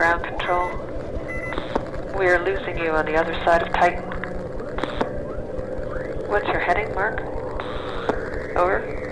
ground control. We are losing you on the other side of Titan. What's your heading, Mark? Over.